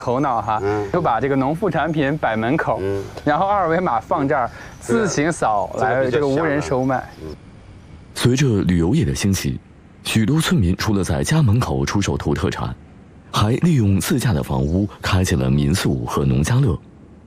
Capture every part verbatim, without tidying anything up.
头脑哈， 嗯、 就把这个农副产品摆门口，嗯、然后二维码放这儿，自行扫来这个无人收卖。 随着旅游业的兴起，许多村民除了在家门口出售土特产，还利用自家的房屋开起了民宿和农家乐。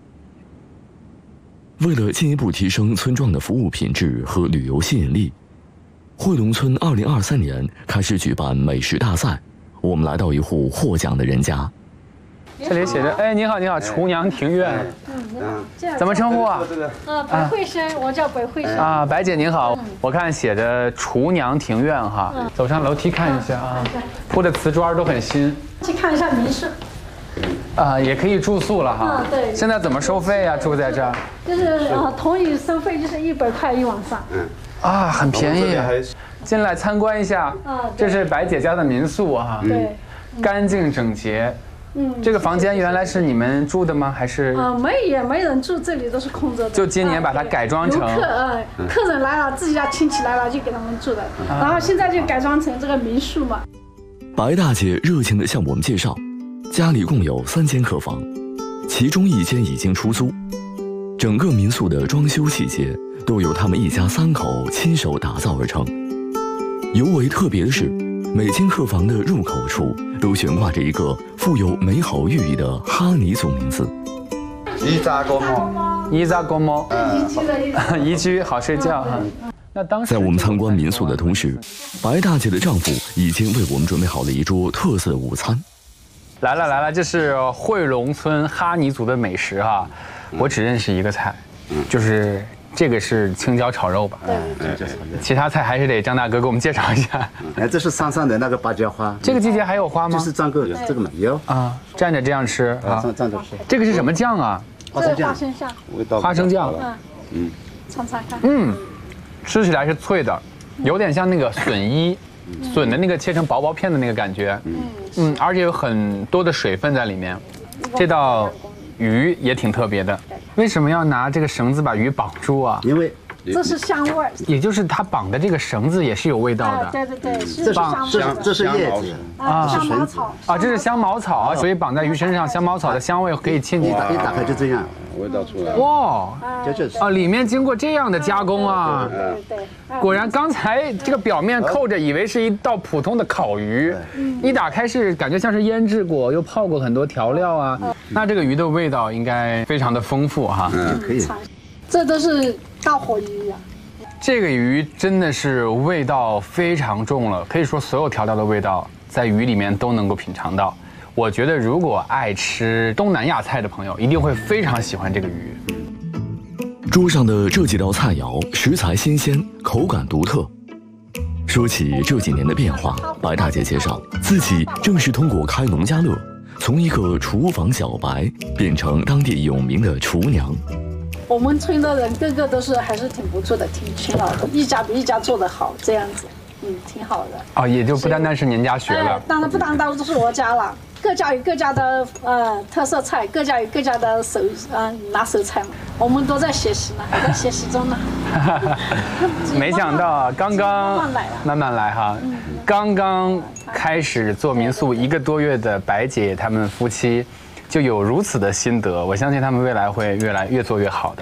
为了进一步提升村庄的服务品质和旅游吸引力，汇龙村二零二三年开始举办美食大赛。我们来到一户获奖的人家。 这里写着：“哎，你好，你好，厨娘庭院。” 嗯，你好， 怎么称呼啊？ 呃，白慧生，我叫白慧生。 啊，白姐您好，我看写着厨娘庭院哈，走上楼梯看一下啊，铺的瓷砖都很新。 去看一下民宿。 啊，也可以住宿了哈。 嗯，对。 现在怎么收费呀？住在这儿？ 就是呃，统一收费就是一百块一晚上。 嗯。啊，很便宜。进来参观一下。啊，这是白姐家的民宿哈。 对。 干净整洁。嗯，这个房间原来是你们住的吗？还是？ 啊，没也没人住，这里都是空着的。 就今年把它改装成。 游客呃，客人来了，自己家亲戚来了就给他们住的，然后现在就改装成这个民宿嘛。 白大姐热情地向我们介绍，家里共有三间客房，其中一间已经出租。整个民宿的装修细节都由他们一家三口亲手打造而成。尤为特别的是，每间客房的入口处都悬挂着一个富有美好寓意的哈尼族名字。 伊扎公猫， 伊扎公猫， 宜居的意思。 宜居好睡觉哈。那当时在我们参观民宿的同时，白大姐的丈夫已经为我们准备好了一桌特色午餐。 来了来了，这是汇龙村哈尼族的美食哈。我只认识一个菜，就是这个是青椒炒肉吧？ 对， 就是。 其他菜还是得张大哥给我们介绍一下。 哎，这是山上的那个芭蕉花。 这个季节还有花吗？ 就是这个这个嘛有啊，蘸着这样吃啊， 蘸着吃。 这个是什么酱啊？ 花生酱。花生酱。 味道。 花生酱。 嗯嗯，尝尝看。 嗯，吃起来是脆的，有点像那个笋衣，笋的那个切成薄薄片的那个感觉。嗯嗯，而且有很多的水分在里面。这道鱼也挺特别的，为什么要拿这个绳子把鱼绑住啊？ 因为这是香味儿， 也就是它绑的这个绳子也是有味道的。 对对对，是这是香味儿。 这是叶子啊，香茅草啊，这是香茅草，所以绑在鱼身上，香茅草的香味可以沁进。 一打开就这样， 味道出来。 哇， 这就是啊，里面经过这样的加工啊。 对对。 果然，刚才这个表面扣着，以为是一道普通的烤鱼，一打开是感觉像是腌制过，又泡过很多调料啊。那这个鱼的味道应该非常的丰富哈。 嗯，可以。 这都是大火鱼呀。 这个鱼真的是味道非常重了，可以说所有调料的味道在鱼里面都能够品尝到。我觉得如果爱吃东南亚菜的朋友，一定会非常喜欢这个鱼。 桌上的这几道菜肴，食材新鲜，口感独特。说起这几年的变化，白大姐介绍，自己正是通过开农家乐，从一个厨房小白变成当地有名的厨娘。 我们村的人个个都是还是挺不错的，挺勤劳的，一家比一家做得好，这样子，嗯，挺好的。 哦，也就不单单是您家学了， 当然不单单都是我家了，各家有各家的呃特色菜，各家有各家的手呃拿手菜嘛，我们都在学习呢，还在学习中呢。 没想到刚刚慢慢来慢慢来哈，刚刚开始做民宿一个多月的白姐他们夫妻。就有如此的心得，我相信他们未来会越来越做越好的。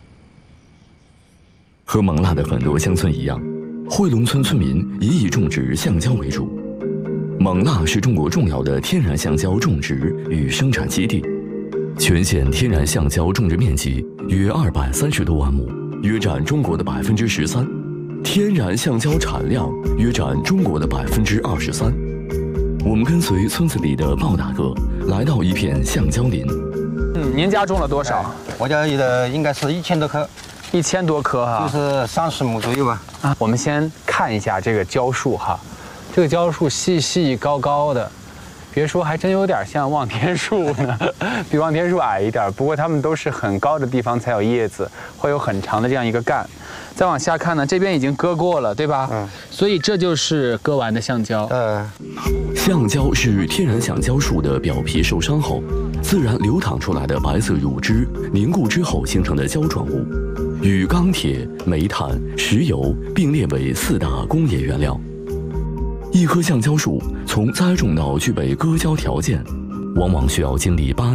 和勐腊的很多乡村一样，汇龙村村民也以种植橡胶为主。勐腊是中国重要的天然橡胶种植与生产基地，全县天然橡胶种植面积约二百三十多万亩，约占中国的百分之十三，天然橡胶产量约占中国的百分之二十三。我们跟随村子里的鲍大哥来到一片橡胶林。 嗯，您家种了多少？ 我家有的应该是一千多棵， 一千多棵哈， 就是三十亩左右吧。 啊，我们先看一下这个蕉树哈，这个蕉树细细高高的，别说还真有点像望天树呢，比望天树矮一点。不过它们都是很高的地方才有叶子，会有很长的这样一个干。再往下看呢，这边已经割过了，对吧？嗯。所以这就是割完的橡胶。 呃， 橡胶是天然橡胶树的表皮受伤后，自然流淌出来的白色乳汁凝固之后形成的胶状物，与钢铁、煤炭、石油并列为四大工业原料。一棵橡胶树从栽种到具备割胶条件， 往往需要经历八